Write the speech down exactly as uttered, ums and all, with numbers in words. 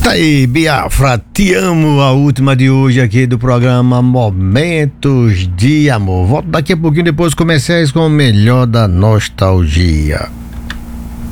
Tá aí, Biafra, te amo, a última de hoje aqui do programa Momentos de Amor. Volto daqui a pouquinho depois comerciais com o melhor da nostalgia.